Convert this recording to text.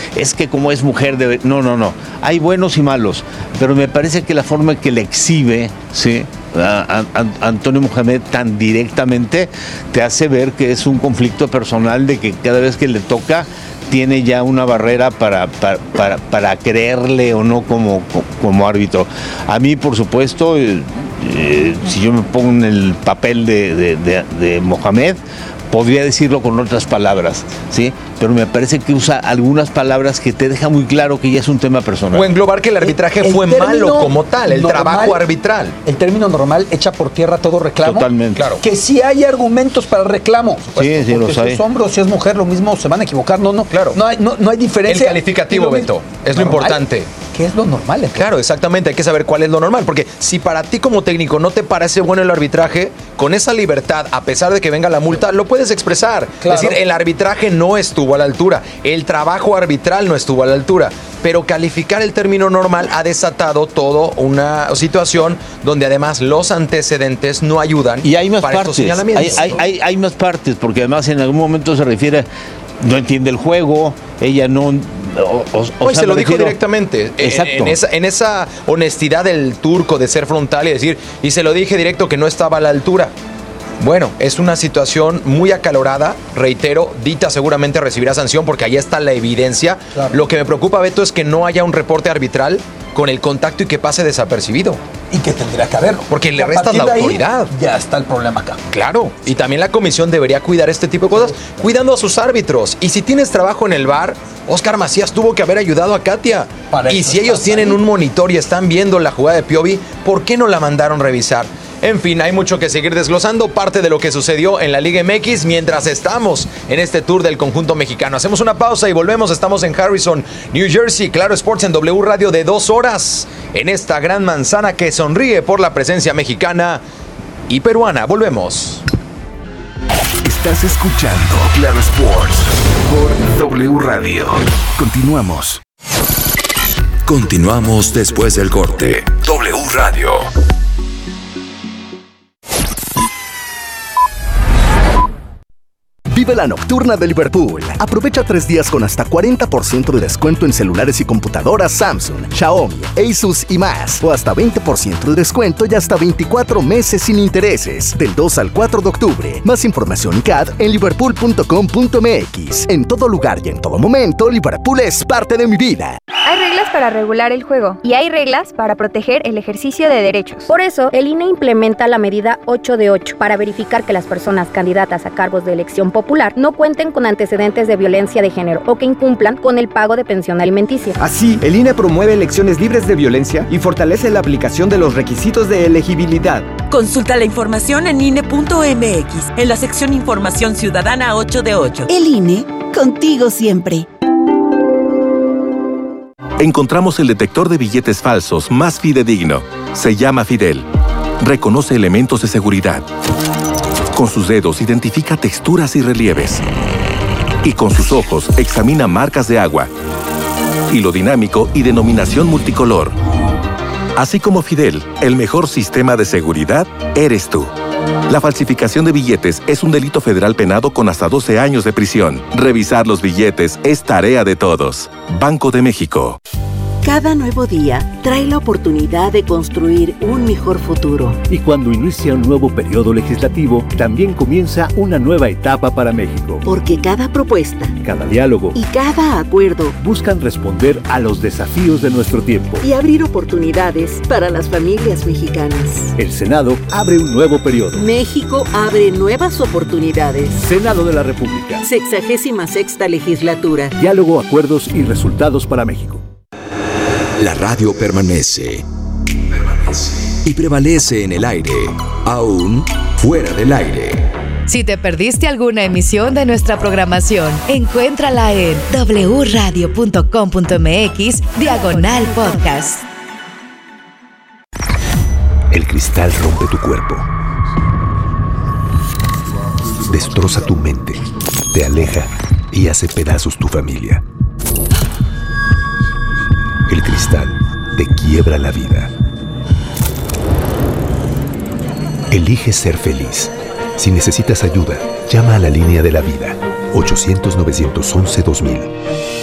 es que como es mujer debe... No. Hay buenos y malos, pero me parece que la forma que le exhibe, ¿sí?, a Antonio Mohamed tan directamente te hace ver que es un conflicto personal, de que cada vez que le toca tiene ya una barrera para creerle o no como árbitro. A mí, por supuesto, si yo me pongo en el papel de Mohamed, podría decirlo con otras palabras, ¿sí? Pero me parece que usa algunas palabras que te deja muy claro que ya es un tema personal. O englobar que el arbitraje fue malo como tal, el normal, trabajo arbitral. El término normal echa por tierra todo reclamo. Totalmente. Claro. Que sí hay argumentos para el reclamo. Sí, los hay. Si es hombre o si es mujer, lo mismo, se van a equivocar. No, Claro. No hay diferencia. El calificativo, Beto, es lo importante. ¿Qué es lo normal? Entonces? Claro, exactamente, hay que saber cuál es lo normal, porque si para ti como técnico no te parece bueno el arbitraje, con esa libertad, a pesar de que venga la multa, lo puedes expresar. Claro. Es decir, el arbitraje no estuvo a la altura, el trabajo arbitral no estuvo a la altura, pero calificar el término normal ha desatado toda una situación donde además los antecedentes no ayudan y hay más para partes, estos señalamientos. hay más partes, porque además en algún momento se refiere, no entiende el juego, ella no... Hoy se lo dijo directamente. Exacto. En esa honestidad del turco de ser frontal y decir, y se lo dije directo que no estaba a la altura. Bueno, es una situación muy acalorada, reitero, Dita seguramente recibirá sanción porque ahí está la evidencia. Claro. Lo que me preocupa, Beto, es que no haya un reporte arbitral con el contacto y que pase desapercibido. Y que tendría que haberlo. Porque le restas la autoridad. Ya está el problema acá. Claro, y también la comisión debería cuidar este tipo de cosas, cuidando a sus árbitros. Y si tienes trabajo en el VAR, Óscar Macías tuvo que haber ayudado a Katia. Y si ellos tienen un monitor y están viendo la jugada de Piovi, ¿por qué no la mandaron revisar? En fin, hay mucho que seguir desglosando, parte de lo que sucedió en la Liga MX mientras estamos en este tour del conjunto mexicano. Hacemos una pausa y volvemos. Estamos en Harrison, New Jersey, Claro Sports en W Radio de 2 horas, en esta gran manzana que sonríe por la presencia mexicana y peruana. Volvemos. Estás escuchando Claro Sports por W Radio. Continuamos. Continuamos después del corte. W Radio. Vive la nocturna de Liverpool. Aprovecha 3 días con hasta 40% de descuento en celulares y computadoras Samsung, Xiaomi, Asus y más. O hasta 20% de descuento y hasta 24 meses sin intereses. Del 2 al 4 de octubre. Más información y CAD en liverpool.com.mx. En todo lugar y en todo momento, Liverpool es parte de mi vida. Hay reglas para regular el juego y hay reglas para proteger el ejercicio de derechos. Por eso, el INE implementa la medida 8 de 8 para verificar que las personas candidatas a cargos de elección popular no cuenten con antecedentes de violencia de género o que incumplan con el pago de pensión alimenticia. Así, el INE promueve elecciones libres de violencia y fortalece la aplicación de los requisitos de elegibilidad. Consulta la información en INE.mx, en la sección Información Ciudadana 8 de 8. El INE, contigo siempre. Encontramos el detector de billetes falsos más fidedigno. Se llama Fidel. Reconoce elementos de seguridad. Con sus dedos identifica texturas y relieves. Y con sus ojos examina marcas de agua, hilo dinámico y denominación multicolor. Así como Fidel, el mejor sistema de seguridad eres tú. La falsificación de billetes es un delito federal penado con hasta 12 años de prisión. Revisar los billetes es tarea de todos. Banco de México. Cada nuevo día trae la oportunidad de construir un mejor futuro. Y cuando inicia un nuevo periodo legislativo, también comienza una nueva etapa para México. Porque cada propuesta, cada diálogo y cada acuerdo buscan responder a los desafíos de nuestro tiempo y abrir oportunidades para las familias mexicanas. El Senado abre un nuevo periodo. México abre nuevas oportunidades. Senado de la República. 66ª legislatura. Diálogo, acuerdos y resultados para México. La radio permanece. Y prevalece en el aire, aún fuera del aire. Si te perdiste alguna emisión de nuestra programación, encuéntrala en wradio.com.mx/podcast. El cristal rompe tu cuerpo. Destroza tu mente, te aleja y hace pedazos tu familia. El cristal te quiebra la vida. Elige ser feliz. Si necesitas ayuda, llama a la línea de la vida. 800-911-2000.